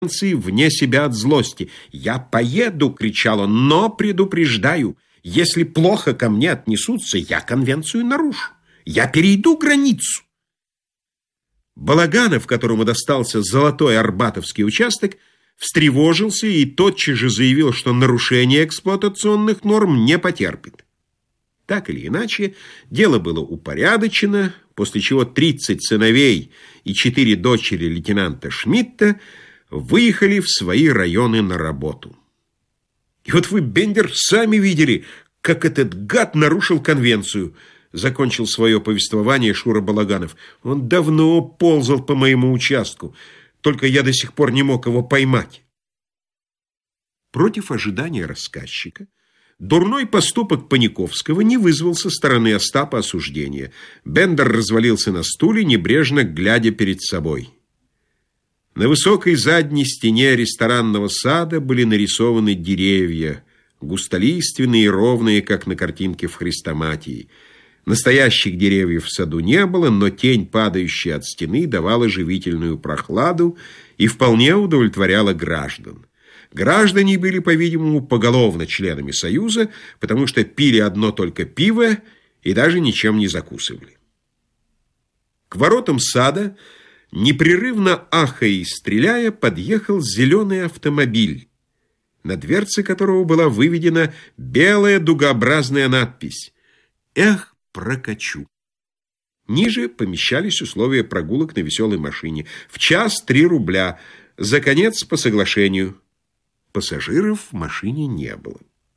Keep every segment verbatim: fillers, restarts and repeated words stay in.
вне себя от злости. «Я поеду!» — кричал он, — «но предупреждаю, если плохо ко мне отнесутся, я конвенцию нарушу. Я перейду границу». Балаганов, которому достался золотой арбатовский участок, встревожился и тотчас же заявил, что нарушение эксплуатационных норм не потерпит. Так или иначе, дело было упорядочено, после чего тридцать сыновей и четыре дочери лейтенанта Шмидта выехали в свои районы на работу. И вот вы, Бендер, сами видели, как этот гад нарушил конвенцию, закончил свое повествование Шура Балаганов. Он давно ползал по моему участку, только я до сих пор не мог его поймать. Против ожидания рассказчика дурной поступок Паниковского не вызвал со стороны Остапа осуждения. Бендер развалился на стуле, небрежно глядя перед собой. На высокой задней стене ресторанного сада были нарисованы деревья, густолиственные и ровные, как на картинке в Хрестоматии. Настоящих деревьев в саду не было, но тень, падающая от стены, давала живительную прохладу и вполне удовлетворяла граждан. Граждане были, по-видимому, поголовно членами Союза, потому что пили одно только пиво и даже ничем не закусывали. К воротам сада, непрерывно ахая и стреляя, подъехал зеленый автомобиль, на дверце которого была выведена белая дугообразная надпись «Эх, прокачу». Ниже помещались условия прогулок на веселой машине. В час три рубля, за конец по соглашению. Пассажиров в машине не было.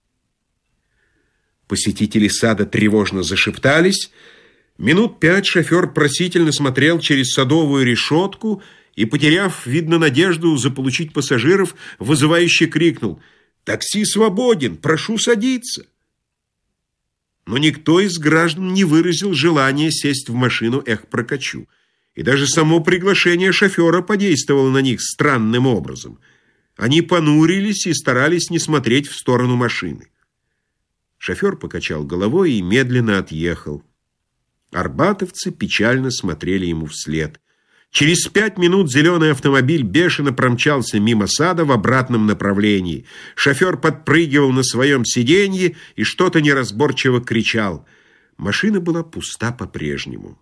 Посетители сада тревожно зашептались. Минут пять шофер просительно смотрел через садовую решетку и, потеряв, видно, надежду заполучить пассажиров, вызывающе крикнул: «Такси свободен, прошу садиться!» Но никто из граждан не выразил желания сесть в машину «Эх, прокачу», и даже само приглашение шофера подействовало на них странным образом. Они понурились и старались не смотреть в сторону машины. Шофер покачал головой и медленно отъехал. Арбатовцы печально смотрели ему вслед. Через пять минут зеленый автомобиль бешено промчался мимо сада в обратном направлении. Шофер подпрыгивал на своем сиденье и что-то неразборчиво кричал. Машина была пуста по-прежнему.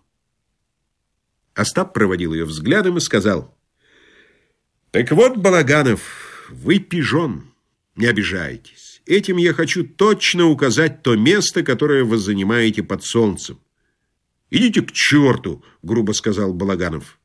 Остап проводил ее взглядом и сказал: «Так вот, Балаганов, вы пижон, не обижайтесь. Этим я хочу точно указать то место, которое вы занимаете под солнцем». «Идите к черту», — грубо сказал Балаганов.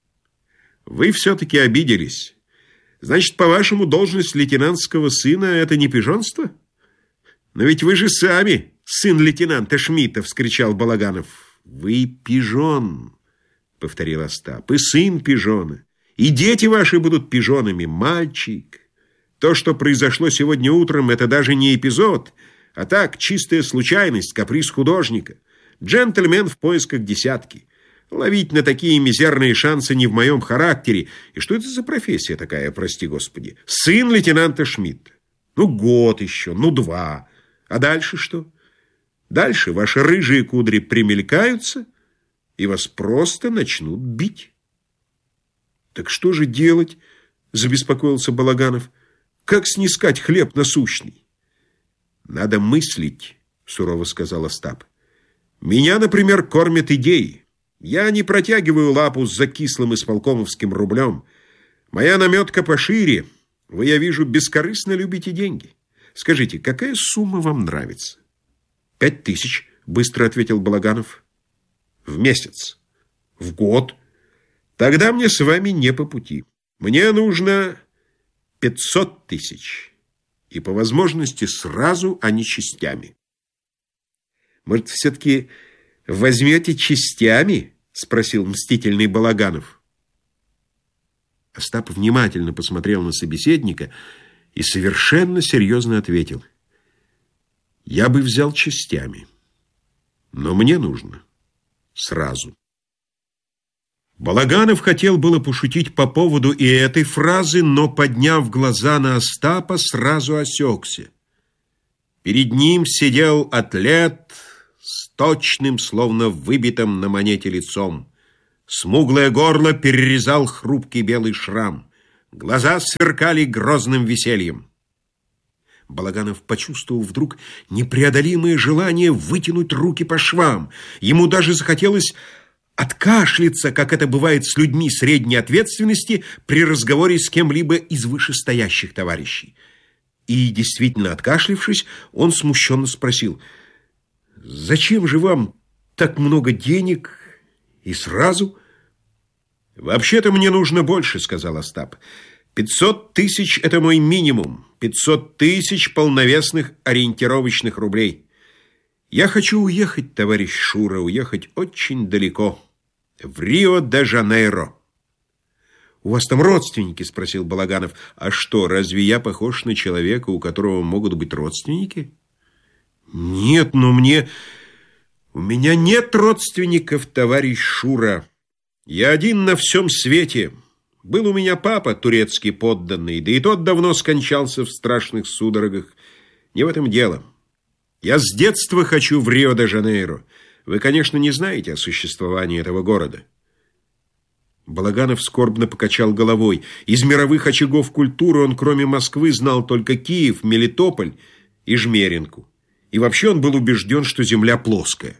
«Вы все-таки обиделись. Значит, по-вашему, должность лейтенантского сына — это не пижонство? Но ведь вы же сами сын лейтенанта Шмидта», — вскричал Балаганов. «Вы пижон», — повторил Остап, — «и сын пижона. И дети ваши будут пижонами, мальчик. То, что произошло сегодня утром, это даже не эпизод, а так, чистая случайность, каприз художника. Джентльмен в поисках десятки. Ловить на такие мизерные шансы не в моем характере. И что это за профессия такая, прости господи? Сын лейтенанта Шмидта. Ну, год еще, ну, два. А дальше что? Дальше ваши рыжие кудри примелькаются, и вас просто начнут бить». «Так что же делать?» — забеспокоился Балаганов. «Как снискать хлеб насущный?» «Надо мыслить», — сурово сказал Остап. «Меня, например, кормят идеи. Я не протягиваю лапу с закислым исполкомовским рублем. Моя наметка пошире. Вы, я вижу, бескорыстно любите деньги. Скажите, какая сумма вам нравится?» «Пять тысяч», — быстро ответил Балаганов. «В месяц? В год? Тогда мне с вами не по пути. Мне нужно пятьсот тысяч. И по возможности сразу, а не частями». «Может, все-таки возьмете частями?» — спросил мстительный Балаганов. Остап внимательно посмотрел на собеседника и совершенно серьезно ответил: «Я бы взял частями, но мне нужно сразу». Балаганов хотел было пошутить по поводу и этой фразы, но, подняв глаза на Остапа, сразу осекся. Перед ним сидел атлет с точным, словно выбитым на монете лицом. Смуглое горло перерезал хрупкий белый шрам. Глаза сверкали грозным весельем. Балаганов почувствовал вдруг непреодолимое желание вытянуть руки по швам. Ему даже захотелось откашляться, как это бывает с людьми средней ответственности при разговоре с кем-либо из вышестоящих товарищей. И, действительно откашлившись, он смущенно спросил: «Зачем же вам так много денег и сразу?» «Вообще-то мне нужно больше», — сказал Остап. «Пятьсот тысяч — это мой минимум. Пятьсот тысяч полновесных ориентировочных рублей. Я хочу уехать, товарищ Шура, уехать очень далеко. В Рио-де-Жанейро». «У вас там родственники?» — спросил Балаганов. «А что, разве я похож на человека, у которого могут быть родственники?» «Нет, но мне... У меня нет родственников, товарищ Шура. Я один на всем свете. Был у меня папа, турецкий подданный, да и тот давно скончался в страшных судорогах. Не в этом дело. Я с детства хочу в Рио-де-Жанейро. Вы, конечно, не знаете о существовании этого города». Балаганов скорбно покачал головой. Из мировых очагов культуры он, кроме Москвы, знал только Киев, Мелитополь и Жмеринку. И вообще он был убежден, что земля плоская.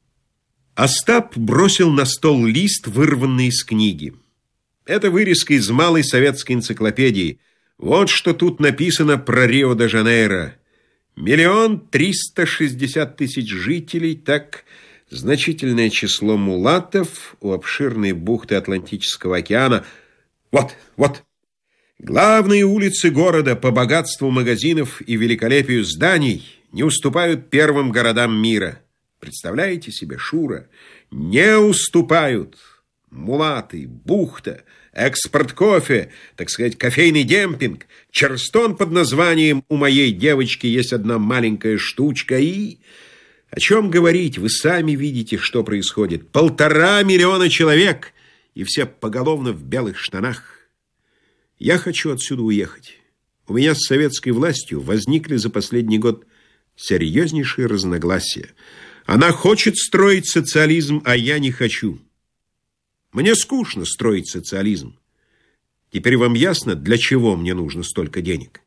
Остап бросил на стол лист, вырванный из книги. Это вырезка из малой советской энциклопедии. Вот что тут написано про Рио-де-Жанейро. Миллион триста шестьдесят тысяч жителей, так... Значительное число мулатов у обширной бухты Атлантического океана. Вот, вот. Главные улицы города по богатству магазинов и великолепию зданий не уступают первым городам мира. Представляете себе, Шура? Не уступают. Мулаты, бухта, экспорт кофе, так сказать, кофейный демпинг. Чарстон под названием «У моей девочки есть одна маленькая штучка» и... О чем говорить? Вы сами видите, что происходит. Полтора миллиона человек, и все поголовно в белых штанах. Я хочу отсюда уехать. У меня с советской властью возникли за последний год серьезнейшие разногласия. Она хочет строить социализм, а я не хочу. Мне скучно строить социализм. Теперь вам ясно, для чего мне нужно столько денег?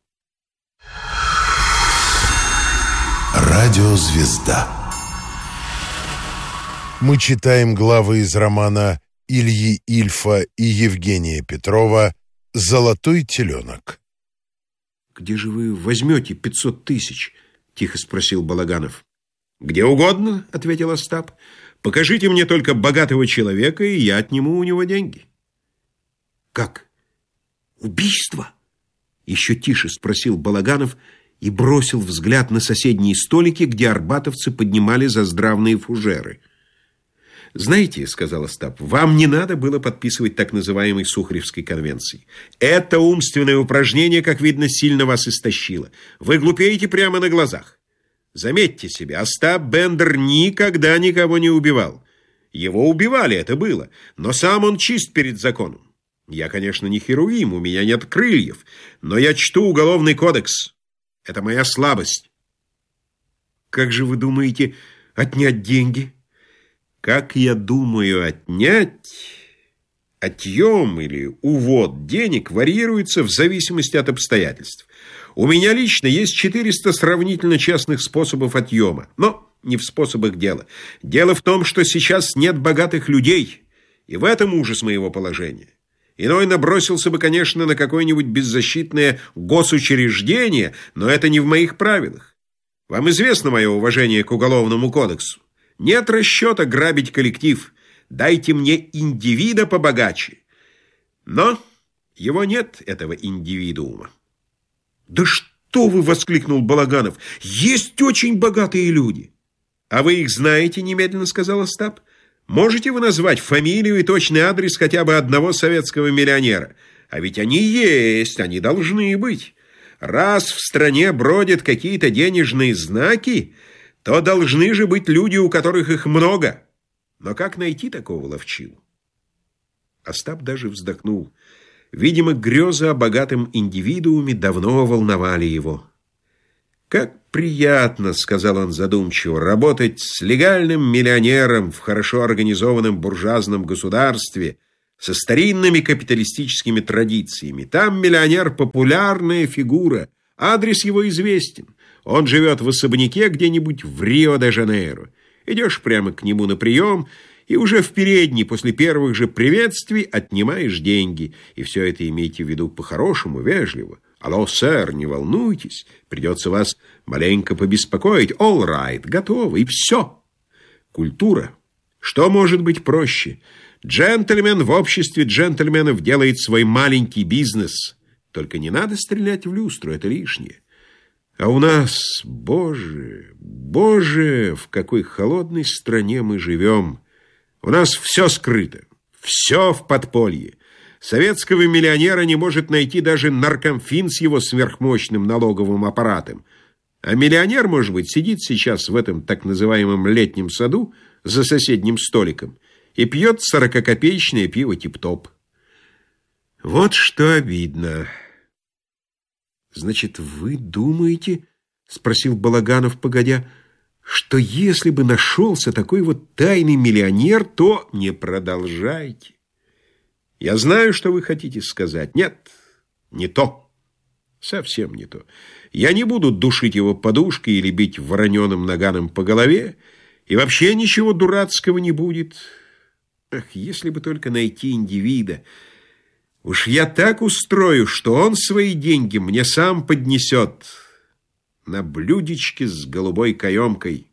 Радиозвезда. Мы читаем главы из романа Ильи Ильфа и Евгения Петрова «Золотой теленок». «Где же вы возьмете пятьсот тысяч?» — тихо спросил Балаганов. «Где угодно», — ответил Остап. «Покажите мне только богатого человека, и я отниму у него деньги». «Как? Убийство?» — еще тише спросил Балаганов и бросил взгляд на соседние столики, где арбатовцы поднимали заздравные фужеры. «Знаете, — сказал Остап, — вам не надо было подписывать так называемой Сухаревской конвенции. Это умственное упражнение, как видно, сильно вас истощило. Вы глупеете прямо на глазах. Заметьте себе, Остап Бендер никогда никого не убивал. Его убивали, это было, но сам он чист перед законом. Я, конечно, не херувим, у меня нет крыльев, но я чту уголовный кодекс. Это моя слабость». «Как же вы думаете отнять деньги?» «Как я думаю отнять? Отъем или увод денег варьируется в зависимости от обстоятельств. У меня лично есть четыреста сравнительно честных способов отъема, но не в способах дела. Дело в том, что сейчас нет богатых людей, и в этом ужас моего положения. Иной набросился бы, конечно, на какое-нибудь беззащитное госучреждение, но это не в моих правилах. Вам известно мое уважение к Уголовному кодексу. Нет расчета грабить коллектив. Дайте мне индивида побогаче. Но его нет, этого индивидуума». «Да что вы!» — воскликнул Балаганов. «Есть очень богатые люди». «А вы их знаете?» — немедленно сказал Остап. «Можете вы назвать фамилию и точный адрес хотя бы одного советского миллионера? А ведь они есть, они должны быть. Раз в стране бродят какие-то денежные знаки, то должны же быть люди, у которых их много. Но как найти такого ловчилу?» Остап даже вздохнул. Видимо, грезы о богатом индивидууме давно волновали его. «Как приятно, — сказал он задумчиво, — работать с легальным миллионером в хорошо организованном буржуазном государстве, со старинными капиталистическими традициями. Там миллионер – популярная фигура, адрес его известен. Он живет в особняке где-нибудь в Рио-де-Жанейро. Идешь прямо к нему на прием – и уже в передней после первых же приветствий отнимаешь деньги. И все это имейте в виду по-хорошему, вежливо. Алло, сэр, не волнуйтесь, придется вас маленько побеспокоить. All right, готово, и все. Культура. Что может быть проще? Джентльмен в обществе джентльменов делает свой маленький бизнес. Только не надо стрелять в люстру, это лишнее. А у нас, боже, боже, в какой холодной стране мы живем. У нас все скрыто, все в подполье. Советского миллионера не может найти даже наркомфин с его сверхмощным налоговым аппаратом. А миллионер, может быть, сидит сейчас в этом так называемом летнем саду за соседним столиком и пьет сорокакопеечное пиво тип-топ. Вот что обидно. «Значит, вы думаете, — спросил Балаганов, погодя, — что если бы нашелся такой вот тайный миллионер, то не продолжайте. Я знаю, что вы хотите сказать. Нет, не то. Совсем не то. Я не буду душить его подушкой или бить вороненым наганом по голове, и вообще ничего дурацкого не будет. Ах, если бы только найти индивида. Уж я так устрою, что он свои деньги мне сам поднесет на блюдечке с голубой каемкой.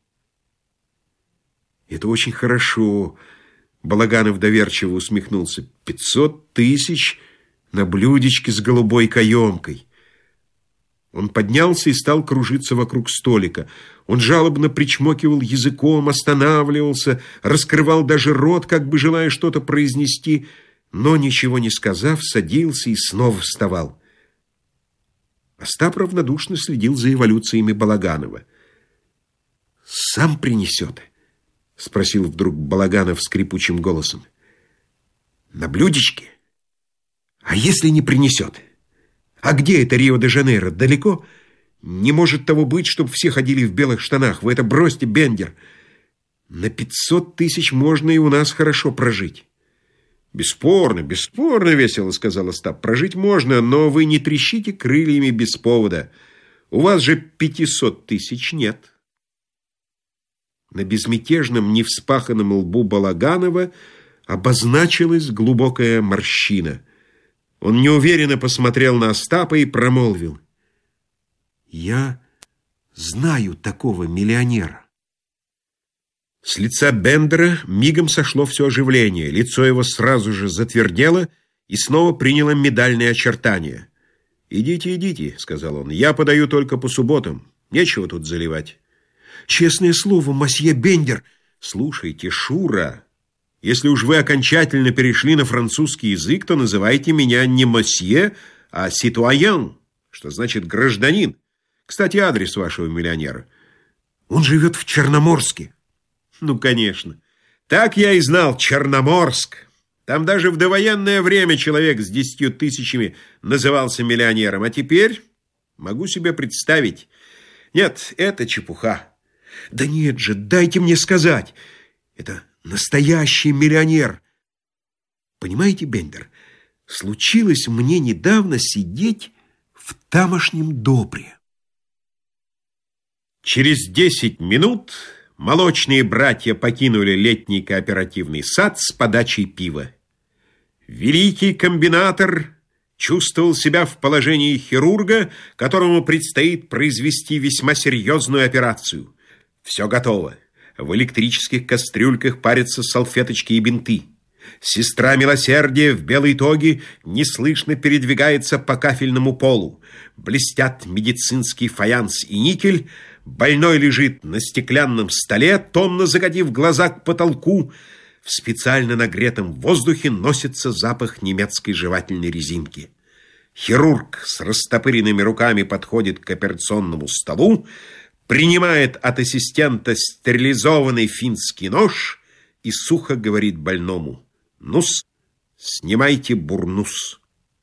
Это очень хорошо. Балаганов доверчиво усмехнулся. Пятьсот тысяч на блюдечке с голубой каемкой. Он поднялся и стал кружиться вокруг столика. Он жалобно причмокивал языком, останавливался, раскрывал даже рот, как бы желая что-то произнести, но, ничего не сказав, садился и снова вставал. Остап равнодушно следил за эволюциями Балаганова. «Сам принесет?» — спросил вдруг Балаганов скрипучим голосом. «На блюдечке? А если не принесет? А где это Рио-де-Жанейро? Далеко? Не может того быть, чтобы все ходили в белых штанах. Вы это бросьте, Бендер. На пятьсот тысяч можно и у нас хорошо прожить». «Бесспорно, бесспорно, — весело сказал Остап, — прожить можно, но вы не трещите крыльями без повода. У вас же пятисот тысяч нет». На безмятежном, невспаханном лбу Балаганова обозначилась глубокая морщина. Он неуверенно посмотрел на Остапа и промолвил: «Я знаю такого миллионера». С лица Бендера мигом сошло все оживление, лицо его сразу же затвердело и снова приняло медальные очертания. «Идите, идите, — сказал он, — я подаю только по субботам, нечего тут заливать». «Честное слово, мосье Бендер!» «Слушайте, Шура, если уж вы окончательно перешли на французский язык, то называйте меня не мосье, а ситуаян, что значит гражданин. Кстати, адрес вашего миллионера». «Он живет в Черноморске». «Ну, конечно. Так я и знал, Черноморск. Там даже в довоенное время человек с десятью тысячами назывался миллионером. А теперь могу себе представить. Нет, это чепуха». «Да нет же, дайте мне сказать. Это настоящий миллионер. Понимаете, Бендер, случилось мне недавно сидеть в тамошнем Добре». Через десять минут молочные братья покинули летний кооперативный сад с подачей пива. Великий комбинатор чувствовал себя в положении хирурга, которому предстоит произвести весьма серьезную операцию. Все готово. В электрических кастрюльках парятся салфеточки и бинты. Сестра милосердия в белой тоге неслышно передвигается по кафельному полу. Блестят медицинский фаянс и никель. Больной лежит на стеклянном столе, томно закатив глаза к потолку. В специально нагретом воздухе носится запах немецкой жевательной резинки. Хирург с растопыренными руками подходит к операционному столу, принимает от ассистента стерилизованный финский нож и сухо говорит больному: «Ну-с, снимайте бурнус».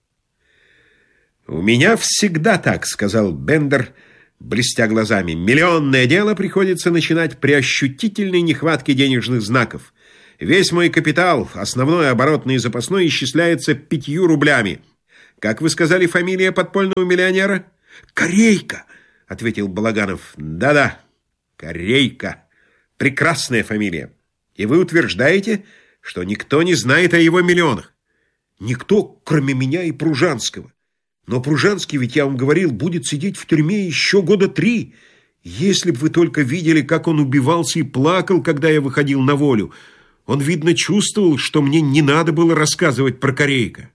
«У меня всегда так, — сказал Бендер, блестя глазами. — Миллионное дело приходится начинать при ощутительной нехватке денежных знаков. Весь мой капитал, основной, оборотный и запасной, исчисляется пятью рублями. Как вы сказали, фамилия подпольного миллионера? Корейка, ответил Балаганов. Да-да, Корейка. Прекрасная фамилия. И вы утверждаете, что никто не знает о его миллионах? Никто, кроме меня и Пружанского. Но Пружанский, ведь я вам говорил, будет сидеть в тюрьме еще года три. Если бы вы только видели, как он убивался и плакал, когда я выходил на волю. Он, видно, чувствовал, что мне не надо было рассказывать про Корейка.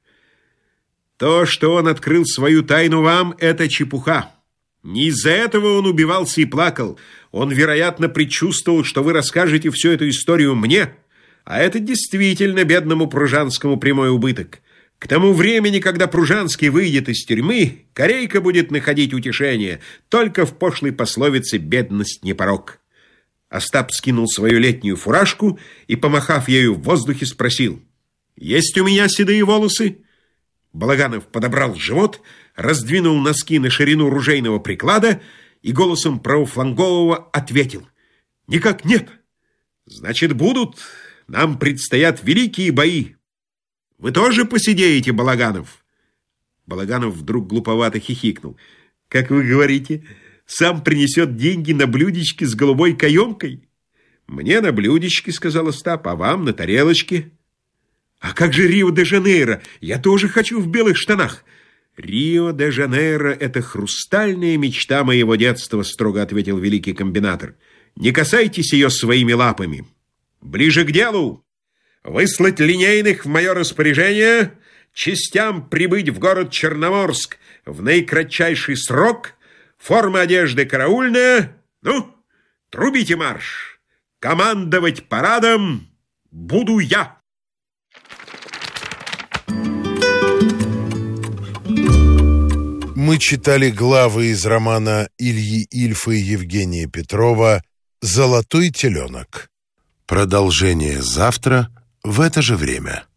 То, что он открыл свою тайну вам, это чепуха. Не из-за этого он убивался и плакал. Он, вероятно, предчувствовал, что вы расскажете всю эту историю мне, а это действительно бедному Пружанскому прямой убыток. К тому времени, когда Пружанский выйдет из тюрьмы, Корейка будет находить утешение. Только в пошлой пословице «бедность не порок». Остап скинул свою летнюю фуражку и, помахав ею в воздухе, спросил: «Есть у меня седые волосы?» Балаганов подобрал живот, раздвинул носки на ширину ружейного приклада и голосом правофлангового ответил: «Никак нет». «Значит, будут. Нам предстоят великие бои. Вы тоже посидеете, Балаганов?» Балаганов вдруг глуповато хихикнул. «Как вы говорите, сам принесет деньги на блюдечке с голубой каемкой?» «Мне на блюдечке, — сказал Остап, — а вам на тарелочке». «А как же Рио-де-Жанейро? Я тоже хочу в белых штанах». «Рио-де-Жанейро — это хрустальная мечта моего детства», — строго ответил великий комбинатор. «Не касайтесь ее своими лапами. Ближе к делу. Выслать линейных в мое распоряжение, частям прибыть в город Черноморск в наикратчайший срок, форма одежды караульная. Ну, трубите марш. Командовать парадом буду я». Мы читали главы из романа Ильи Ильфа и Евгения Петрова «Золотой теленок». Продолжение завтра в это же время.